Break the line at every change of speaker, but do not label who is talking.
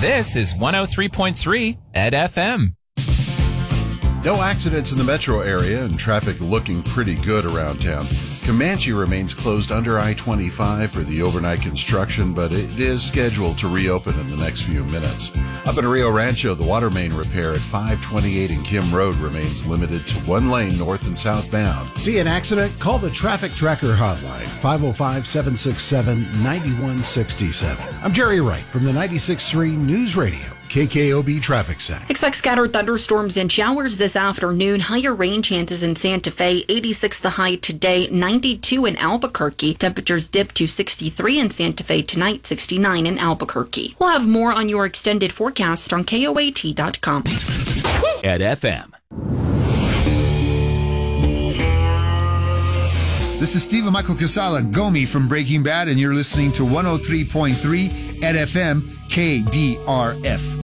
This is 103.3 at FM.
No accidents in the metro area and traffic looking pretty good around town. Comanche remains closed under I-25 for the overnight construction, but it is scheduled to reopen in the next few minutes. Up in Rio Rancho, the water main repair at 528 and Kim Road remains limited to one lane north and southbound.
See an accident? Call the Traffic Tracker hotline, 505-767-9167. I'm Jerry Wright from the 96.3 News Radio, KKOB Traffic Center.
Expect scattered thunderstorms and showers this afternoon. Higher rain chances in Santa Fe. 86 the high today, 92 in Albuquerque. Temperatures dip to 63 in Santa Fe tonight, 69 in Albuquerque. We'll have more on your extended forecast on KOAT.com.
At FM.
This is Stephen Michael Casala, Gomi from Breaking Bad, and you're listening to 103.3 at FM KDRF.